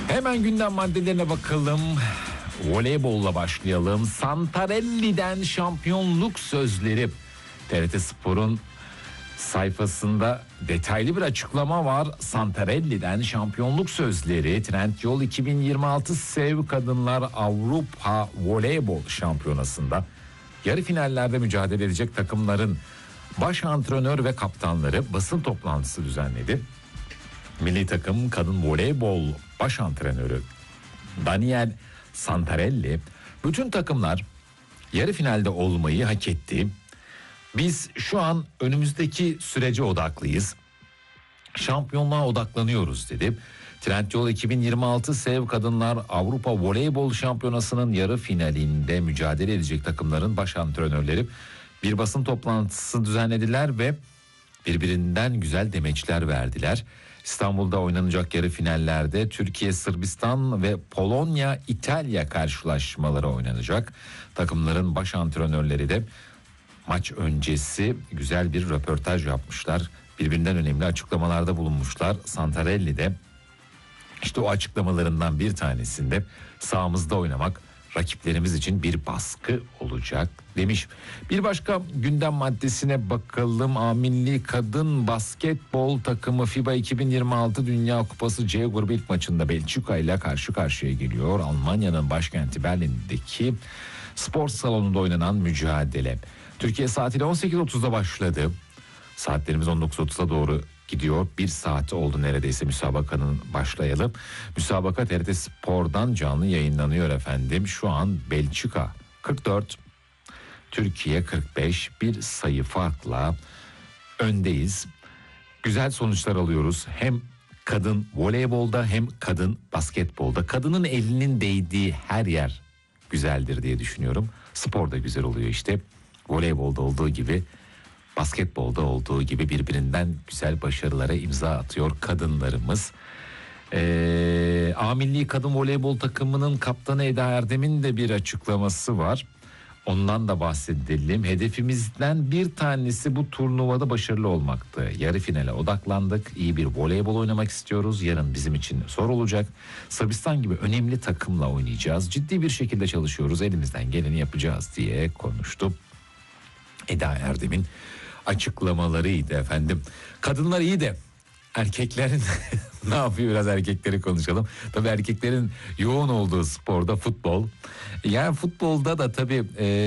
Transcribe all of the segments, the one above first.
Hemen gündem maddelerine bakalım. Voleybolla başlayalım. Santarelli'den şampiyonluk sözleri. TRT Spor'un sayfasında detaylı bir açıklama var. Santarelli'den şampiyonluk sözleri. Trendyol 2026 Sev Kadınlar Avrupa Voleybol Şampiyonası'nda yarı finallerde mücadele edecek takımların baş antrenör ve kaptanları basın toplantısı düzenledi. Milli takım kadın voleybol baş antrenörü Daniel Santarelli, bütün takımlar yarı finalde olmayı hak etti. Biz şu an önümüzdeki sürece odaklıyız. Şampiyonluğa odaklanıyoruz dedi. Trendyol 2026 Sev Kadınlar Avrupa Voleybol Şampiyonası'nın yarı finalinde mücadele edecek takımların baş antrenörleri bir basın toplantısı düzenlediler ve birbirinden güzel demeçler verdiler. İstanbul'da oynanacak yarı finallerde Türkiye, Sırbistan ve Polonya, İtalya karşılaşmaları oynanacak. Takımların baş antrenörleri de maç öncesi güzel bir röportaj yapmışlar. Birbirinden önemli açıklamalarda bulunmuşlar. Santarelli de işte o açıklamalarından bir tanesinde sahamızda oynamak rakiplerimiz için bir baskı olacak demiş. Bir başka gündem maddesine bakalım. Milli kadın basketbol takımı FIBA 2026 Dünya Kupası C grubu ilk maçında Belçika ile karşı karşıya geliyor. Almanya'nın başkenti Berlin'deki spor salonunda oynanan mücadele Türkiye saatiyle 18.30'da başladı. Saatlerimiz 19.30'a doğru gidiyor. Bir saat oldu neredeyse müsabakanın başlayalı. Müsabaka TRT Spor'dan canlı yayınlanıyor efendim. Şu an Belçika 44, Türkiye 45, bir sayı farkla öndeyiz. Güzel sonuçlar alıyoruz. Hem kadın voleybolda hem kadın basketbolda. Kadının elinin değdiği her yer güzeldir diye düşünüyorum. Spor da güzel oluyor işte. Voleybolda olduğu gibi, basketbolda olduğu gibi birbirinden güzel başarılara imza atıyor kadınlarımız. A Milli Kadın Voleybol takımının kaptanı Eda Erdem'in de bir açıklaması var. Ondan da bahsedelim. Hedefimizden bir tanesi bu turnuvada başarılı olmaktı. Yarı finale odaklandık. İyi bir voleybol oynamak istiyoruz. Yarın bizim için zor olacak. Sırbistan gibi önemli takımla oynayacağız. Ciddi bir şekilde çalışıyoruz. Elimizden geleni yapacağız diye konuştu. Eda Erdem'in açıklamalarıydı efendim. Kadınlar iyi de erkeklerin ne yapıyor, biraz erkekleri konuşalım. Tabii erkeklerin yoğun olduğu sporda futbol. Yani futbolda da tabii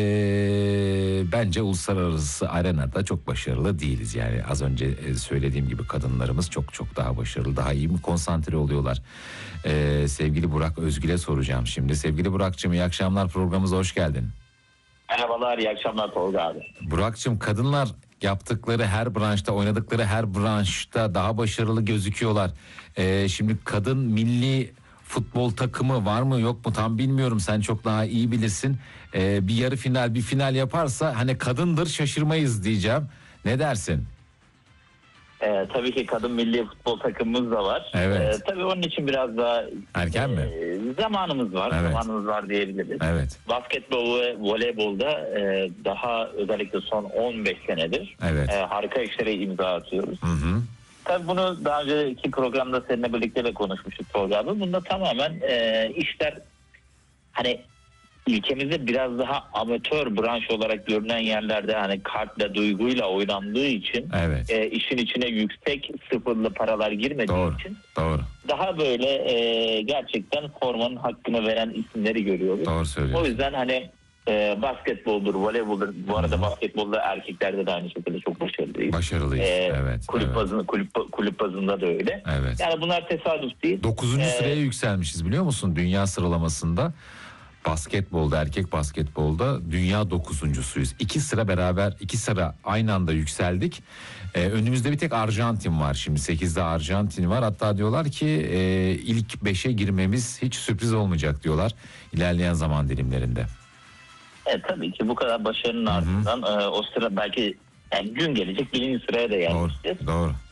bence uluslararası arenada çok başarılı değiliz. Yani az önce söylediğim gibi kadınlarımız çok çok daha başarılı, daha iyi mi konsantre oluyorlar. Sevgili Burak Özgül'e soracağım şimdi. Sevgili Burak'cığım, iyi akşamlar, programımıza hoş geldin. Merhabalar, iyi akşamlar Tolga abi. Burak'cığım, kadınlar yaptıkları her branşta, oynadıkları her branşta daha başarılı gözüküyorlar. Şimdi kadın milli futbol takımı var mı yok mu tam bilmiyorum, sen çok daha iyi bilirsin. Bir yarı final, bir final yaparsa hani kadındır, şaşırmayız diyeceğim. Ne dersin? Tabii ki kadın milli futbol takımımız da var. Evet. Tabii onun için biraz daha erken mi? Zamanımız var. Evet. Zamanımız var diyebiliriz. Evet. Basketbol ve voleybolda daha özellikle son 15 senedir harika işlere imza atıyoruz. Hı hı. Tabii bunu daha önceki programda seninle birlikte de konuşmuştuk Tolga abi. Bunda tamamen işler hani ülkemizde biraz daha amatör branş olarak görünen yerlerde hani kartla, duyguyla oynandığı için işin içine yüksek sıfırlı paralar girmediği için daha böyle gerçekten formanın hakkını veren isimleri görüyoruz. Doğru söylüyorsun. O yüzden hani basketboldur, voleyboldur. Bu arada basketbolda erkeklerde de aynı şekilde çok başarılıyız. Başarılıyız. Evet. Kulüp bazında da öyle. Evet. Yani bunlar tesadüf değil. 9. sıraya yükselmişiz biliyor musun? Dünya sıralamasında basketbolda, erkek basketbolda dünya 9.suyuz. 2 sıra beraber, 2 sıra aynı anda yükseldik. Önümüzde bir tek Arjantin var şimdi. 8'de Arjantin var. Hatta diyorlar ki ilk 5'e girmemiz hiç sürpriz olmayacak diyorlar ilerleyen zaman dilimlerinde. Tabii ki bu kadar başarının ardından o sıra belki yani gün gelecek birinci sıraya da yerleşeceğiz. Doğru.